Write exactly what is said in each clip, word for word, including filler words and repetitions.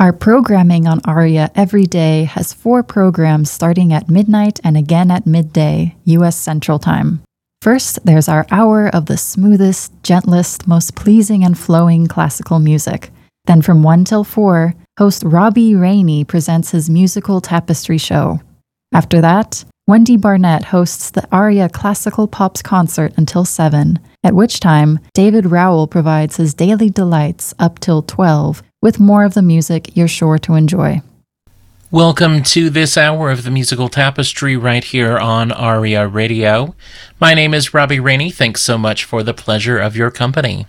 Our programming on ARIA every day has four programs starting at midnight and again at midday, U S Central Time. First, there's our hour of the smoothest, gentlest, most pleasing and flowing classical music. Then from one till four, host Robbie Rainey presents his musical tapestry show. After that, Wendy Barnett hosts the ARIA Classical Pops concert until seven, at which time David Rowell provides his daily delights up till twelve, with more of the music you're sure to enjoy. Welcome to this hour of the Musical Tapestry right here on ARIA Radio. My name is Robbie Rainey. Thanks so much for the pleasure of your company.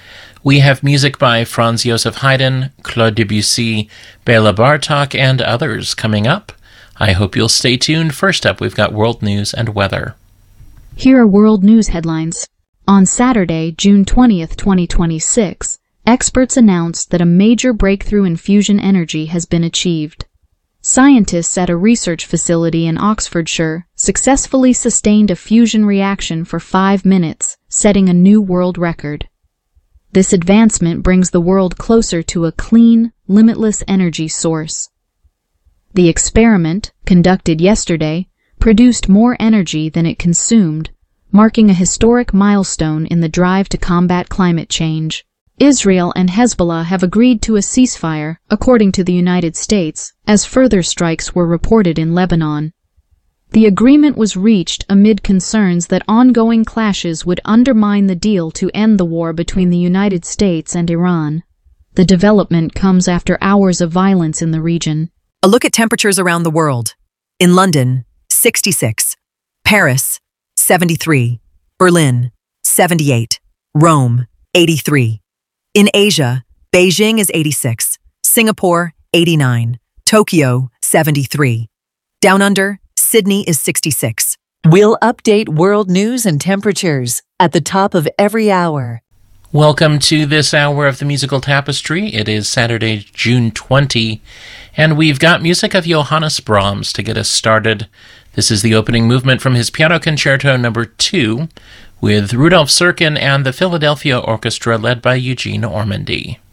We have music by Franz Joseph Haydn, Claude Debussy, Bela Bartok, and others coming up. I hope you'll stay tuned. First up, we've got world news and weather. Here are world news headlines. On Saturday, June twentieth, twenty twenty-six, experts announced that a major breakthrough in fusion energy has been achieved. Scientists at a research facility in Oxfordshire successfully sustained a fusion reaction for five minutes, setting a new world record. This advancement brings the world closer to a clean, limitless energy source. The experiment, conducted yesterday, produced more energy than it consumed, marking a historic milestone in the drive to combat climate change. Israel and Hezbollah have agreed to a ceasefire, according to the United States, as further strikes were reported in Lebanon. The agreement was reached amid concerns that ongoing clashes would undermine the deal to end the war between the United States and Iran. The development comes after hours of violence in the region. A look at temperatures around the world. In London, sixty-six. Paris, seventy-three. Berlin, seventy-eight. Rome, eighty-three. In Asia, Beijing is eighty-six. Singapore, eighty-nine. Tokyo, seventy-three. Down under, Sydney is sixty-six. We'll update world news and temperatures at the top of every hour. Welcome to this hour of the Musical Tapestry. It is Saturday, June twentieth, and we've got music of Johannes Brahms to get us started. This is the opening movement from his Piano Concerto number two, with Rudolf Serkin and the Philadelphia Orchestra led by Eugene Ormandy.